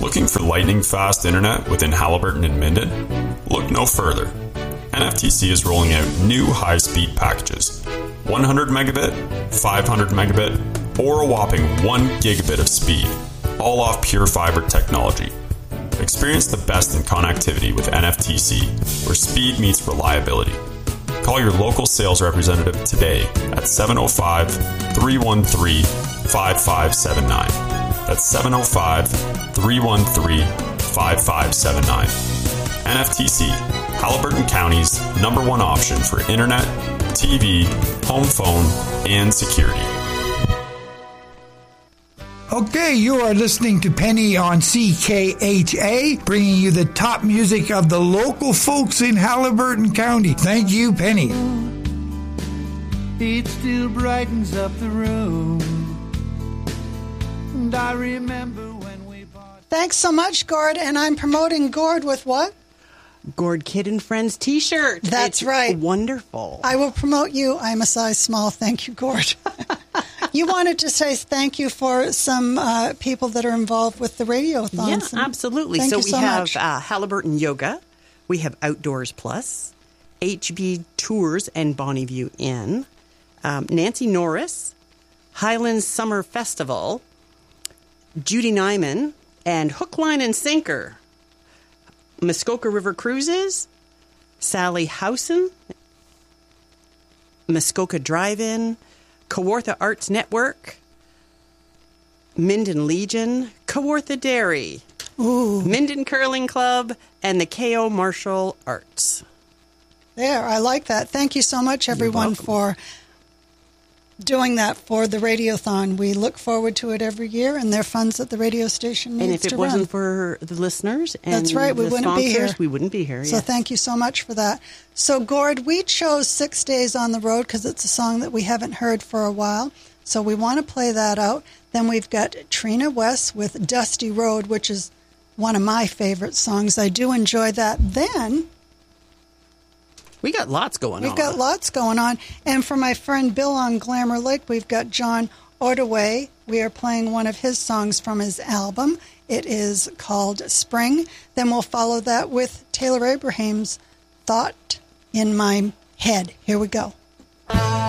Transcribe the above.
Looking for lightning-fast internet within Haliburton and Minden? Look no further. NFTC is rolling out new high-speed packages. 100 megabit, 500 megabit, or a whopping 1 gigabit of speed, all off pure fiber technology. Experience the best in connectivity with NFTC, where speed meets reliability. Call your local sales representative today at 705-313-5579. That's 705-313-5579. NFTC, Haliburton County's #1 option for internet, TV, home phone, and security. Okay, you are listening to Penny on CKHA, bringing you the top music of the local folks in Haliburton County. Thank you, Penny. It still brightens up the room. And I remember when we bought... Thanks so much, Gord. And I'm promoting Gord with what? Gord Kid and Friends t-shirt. That's it's right. Wonderful. I will promote you. I'm a size small. Thank you, Gord. You wanted to say thank you for some people that are involved with the Radiothons. Yeah, absolutely. So we have Haliburton Yoga. We have Outdoors Plus, HB Tours and Bonneview Inn, Nancy Norris, Highlands Summer Festival, Judy Nyman, and Hook, Line, and Sinker. Muskoka River Cruises, Sally Housen, Muskoka Drive-In, Kawartha Arts Network, Minden Legion, Kawartha Dairy, Minden Curling Club, and the KO Martial Arts. There, I like that. Thank you so much, everyone, for doing that for the Radiothon. We look forward to it every year, and they're funds that the radio station needs to run. And if it wasn't for the listeners and that's right, we wouldn't be here. We wouldn't be here. So thank you so much for that. So, Gord, we chose 6 Days on the Road because it's a song that we haven't heard for a while. So we want to play that out. Then we've got Trina West with Dusty Road, which is one of my favorite songs. I do enjoy that. Then... we got lots going on. We've got lots going on. And for my friend Bill on Glamour Lake, we've got John Ordaway. We are playing one of his songs from his album. It is called Spring. Then we'll follow that with Taylor Abraham's Thought in My Head. Here we go.